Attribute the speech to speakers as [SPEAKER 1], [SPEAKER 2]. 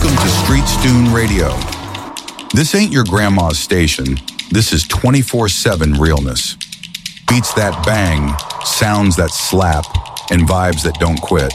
[SPEAKER 1] Welcome to Street Stoon Radio. This ain't your grandma's station. This is 24/7 realness. Beats that bang, sounds that slap, and vibes that don't quit.